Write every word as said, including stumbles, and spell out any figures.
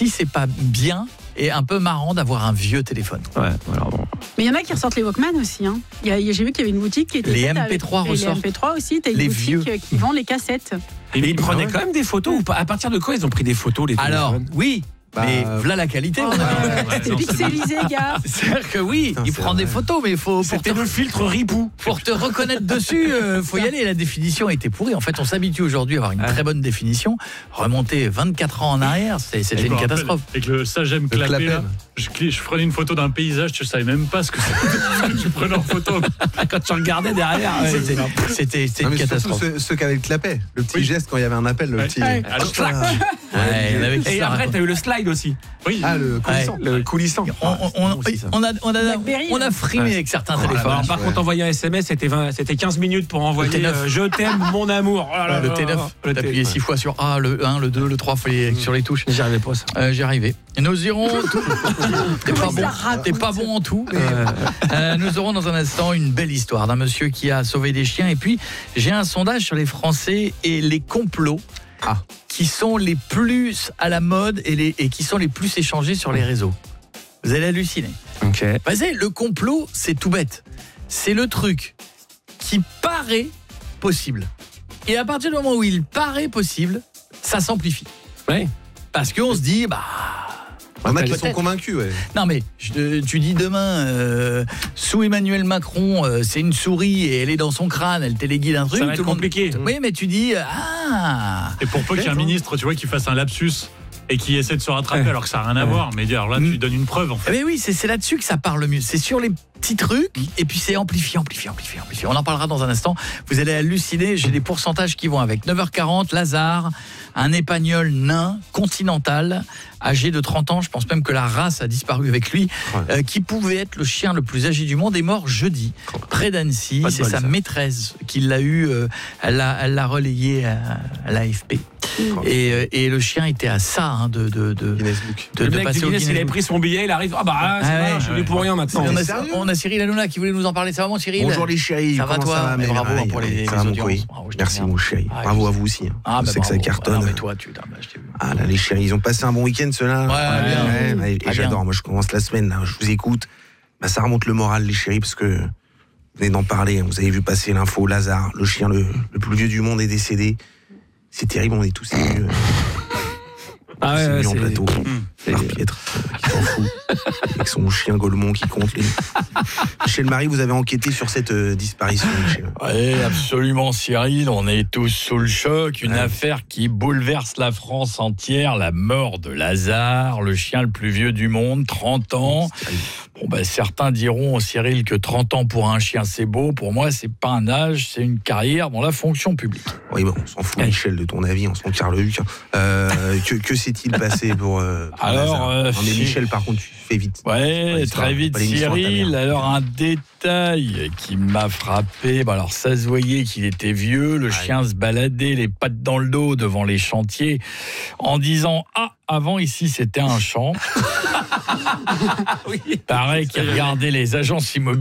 si c'est pas bien et un peu marrant d'avoir un vieux téléphone. Ouais, voilà, bon. Mais il y en a qui ressortent les Walkman aussi. Hein. Il y a, j'ai vu qu'il y avait une boutique qui était Les faite M P trois avec, ressortent. Les M P trois aussi, t'as une Les boutique vieux. qui vend les cassettes. Et ils prenaient quand même des photos ou pas ? À partir de quoi ils ont pris des photos, les téléphones ? Alors, oui, Bah, mais voilà la qualité. Oh, mon ami. ouais, Ouais, C'était non, pixelisé, gars. C'est-à-dire que oui, Putain, il c'est prend des vrai. photos, mais il faut pour te, C'était le filtre Ripou. pour te reconnaître dessus, euh, faut y aller. La définition était pourrie. En fait, on s'habitue aujourd'hui à avoir une très bonne définition. Remonter vingt-quatre ans en arrière, c'est- c'était Et je une me rappelle, catastrophe. Avec le Sagem clapé, clapet. là, je, cli- je prenais une photo d'un paysage, tu savais même pas ce que c'était. Tu prenais en photo. Quand tu regardais derrière, ouais, C'était c'était- c'était Non, une mais surtout catastrophe. ceux, ceux qui avaient le clapet, le petit Oui. geste quand il y avait un appel, le Ouais. petit. Ouais. Ah, Alors, clac. Ouais, il y en avait qui Et se après, racontent. t'as eu le slide aussi. Oui. Ah, le coulissant. Le coulissant. On, on- on- Aussi, ça. on a, on, a, Blackberry, on a hein. frimé Ouais. avec certains Oh, la téléphones. Alors, par ouais. contre, envoyer un S M S, c'était, vingt c'était quinze minutes pour envoyer T neuf. euh, je t'aime, mon amour. Oh là le là T neuf, là. Le T t'appuyais neuf. six fois sur A, le un, le deux, le trois, fallait sur les touches. J'y arrivais pas, ça. Euh, J'y arrivais. Nous irons tout. T'es pas Comment bon, ça raconte t'es pas bon en tout. mais, euh, nous aurons dans un instant une belle histoire d'un monsieur qui a sauvé des chiens. Et puis j'ai un sondage sur les Français et les complots Ah. qui sont les plus à la mode et, les, et qui sont les plus échangés sur les réseaux. Vous allez halluciner. Ok. Bah, c'est- le complot, c'est tout bête. C'est le truc qui paraît possible. Et à partir du moment où il paraît possible, ça s'amplifie. Ouais. Parce qu'on se dit, bah. Il y en a qui peut-être. sont convaincus, ouais. Non mais je- tu dis demain euh, sous Emmanuel Macron euh, c'est une souris et elle est dans son crâne, elle téléguide un truc, Ça va être tout le monde- compliqué. Oui mais tu dis ah Et pour peu qu'il y ait un ministre, tu vois, qui fasse un lapsus et qui essaie de se rattraper Ouais. alors que ça n'a rien à voir. Mais alors là, tu lui donnes une preuve, en fait. Mais oui, c'est c'est là-dessus que ça parle le mieux. C'est sur les petits trucs et puis c'est amplifié, amplifié, amplifié, amplifié. On en parlera dans un instant. Vous allez halluciner, j'ai des pourcentages qui vont avec. neuf heures quarante, Lazare, un épagnol nain, continental, âgé de trente ans, je pense même que la race a disparu avec lui, euh, qui pouvait être le chien le plus âgé du monde, est mort jeudi, près d'Annecy. Pas de C'est bol, sa ça. maîtresse qui l'a eu, euh, elle l'a elle l'a relayé à, à l'A F P. Et, euh, et le chien était à ça hein, de, de, de, Guinness Book. de, Le de mec passer du au Guinness, il Guinness avait Book. pris son billet, il arrive. Ah bah, c'est Ah voilà, ouais, je suis venu pour rien maintenant. On Mais a, sérieux on a Cyril Hanouna qui voulait nous en parler. Ça va, mon Cyril? Bonjour les chéris, Ça va, comment toi? ça va? Mais Mais bravo, merveille, pour les- ça les va, mon audiences. courrier. Bravo, je te Merci remercie. mon chéri. Ah, Bravo je- à vous aussi. hein. Ah, Je bah, sais que ça bravo. cartonne. Ah, non, mais toi, tu, ah, bah, je t'ai vu. Ah là, les chéris, ils ont passé un bon week-end ceux-là. Ouais, bien. ouais, et Ah, j'adore. bien. Moi, je commence la semaine, là, je vous écoute. Bah, ça remonte le moral, les chéris, parce que vous venez d'en parler. Vous avez vu passer l'info. Lazare, le chien le, le plus vieux du monde, est décédé. C'est terrible, on est tous émus. Ah C'est ouais, mis en c'est- plateau. c'est- Par Pietre, euh, qui s'en fout. Avec son chien Golemont qui compte. Les... Michel Marie, vous avez enquêté sur cette euh, disparition, Michel. Oui, absolument, Cyril. On est tous sous le choc. Une Ouais. affaire qui bouleverse la France entière. La mort de Lazare, le chien le plus vieux du monde, trente ans. Bon, ben, certains diront, Cyril, que trente ans pour un chien, c'est beau. Pour moi, c'est pas un âge, c'est une carrière dans la fonction publique. Oui, bon, on s'en fout, Michel, de ton avis, on s'en carre le huc. hein. Euh, que que s'est-il passé pour, euh, pour Alors, Lazare euh, Non, mais si- Michel, par contre, tu fais vite. Ouais, l'histoire, très vite, pas l'émission à ta Cyril. mère. Alors, un détail qui m'a frappé. Bah, alors, ça se voyait qu'il était vieux. Le chien se baladait les pattes dans le dos devant les chantiers en disant « Ah, avant, ici, c'était un champ. » Pareil qu'il regardait les agences immobilières.